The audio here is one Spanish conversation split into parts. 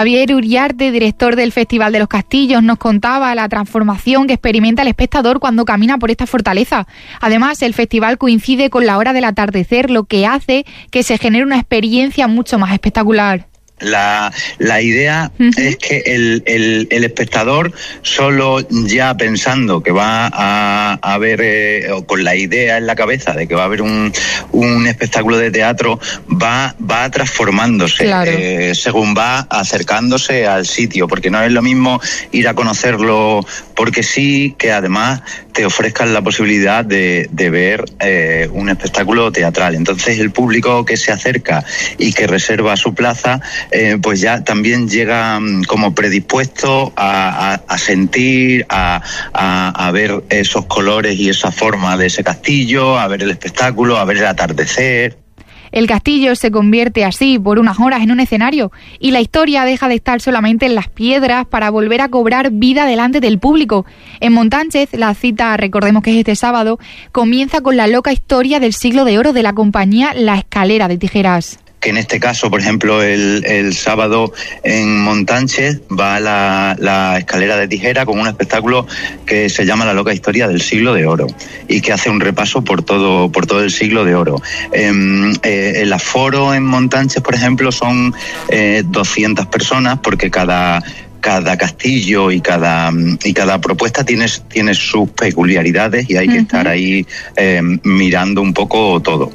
Javier Uriarte, director del Festival de los Castillos, nos contaba la transformación que experimenta el espectador cuando camina por esta fortaleza. Además, el festival coincide con la hora del atardecer, lo que hace que se genere una experiencia mucho más espectacular. La idea es que el espectador, solo ya pensando que va a ver, o con la idea en la cabeza de que va a haber un espectáculo de teatro, va transformándose, claro, según va acercándose al sitio, porque no es lo mismo ir a conocerlo porque sí, que además te ofrezcan la posibilidad de ver un espectáculo teatral. Entonces el público que se acerca y que reserva su plaza, pues ya también llega como predispuesto a sentir, a ver esos colores y esa forma de ese castillo, a ver el espectáculo, a ver el atardecer. El castillo se convierte así por unas horas en un escenario y la historia deja de estar solamente en las piedras para volver a cobrar vida delante del público. En Montánchez, la cita, recordemos que es este sábado, comienza con la loca historia del siglo de oro de la compañía La Escalera de Tijeras. Que en este caso, por ejemplo, el sábado en Montánchez va la Escalera de Tijera con un espectáculo que se llama La loca historia del siglo de oro y que hace un repaso por todo el siglo de oro. El aforo en Montánchez, por ejemplo, son 200 personas, porque cada castillo y cada propuesta tiene sus peculiaridades y hay que estar ahí mirando un poco todo.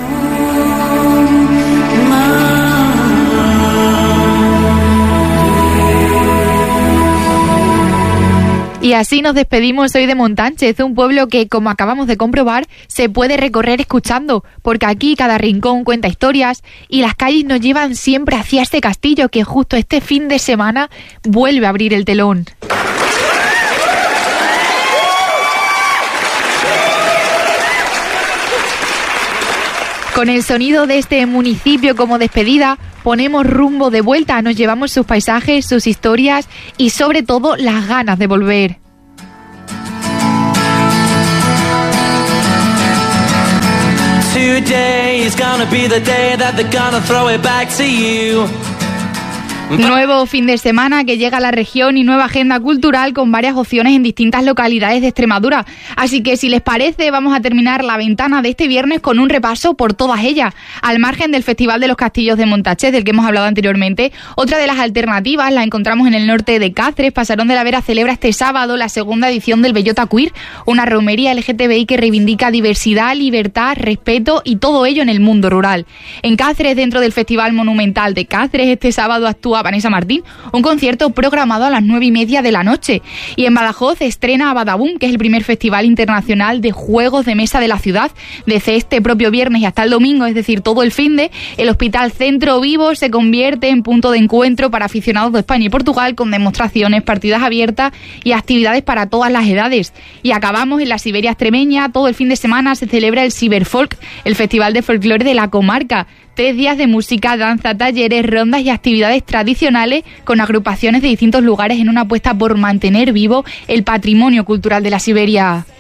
Y así nos despedimos hoy de Montánchez, un pueblo que, como acabamos de comprobar, se puede recorrer escuchando, porque aquí cada rincón cuenta historias y las calles nos llevan siempre hacia este castillo que justo este fin de semana vuelve a abrir el telón. Con el sonido de este municipio como despedida, ponemos rumbo de vuelta, nos llevamos sus paisajes, sus historias y sobre todo las ganas de volver. Today is gonna be the day that they're gonna throw it back to you. Nuevo fin de semana que llega a la región y nueva agenda cultural con varias opciones en distintas localidades de Extremadura. Así que si les parece, vamos a terminar la ventana de este viernes con un repaso por todas ellas. Al margen del Festival de los Castillos de Montánchez, del que hemos hablado anteriormente, otra de las alternativas la encontramos en el norte de Cáceres. Pasarón de la Vera celebra este sábado la segunda edición del Bellota Queer, una romería LGTBI que reivindica diversidad, libertad, respeto y todo ello en el mundo rural. En Cáceres, dentro del Festival Monumental de Cáceres, este sábado actúa Vanessa Martín, un concierto programado a las 9:30 de la noche. Y en Badajoz estrena Badabum, que es el primer festival internacional de juegos de mesa de la ciudad. Desde este propio viernes y hasta el domingo, es decir, todo el finde, el Hospital Centro Vivo se convierte en punto de encuentro para aficionados de España y Portugal, con demostraciones, partidas abiertas y actividades para todas las edades. Y acabamos en la Siberia extremeña. Todo el fin de semana se celebra el Ciberfolk, el festival de folclore de la comarca. 3 días de música, danza, talleres, rondas y actividades tradicionales con agrupaciones de distintos lugares en una apuesta por mantener vivo el patrimonio cultural de la Siberia.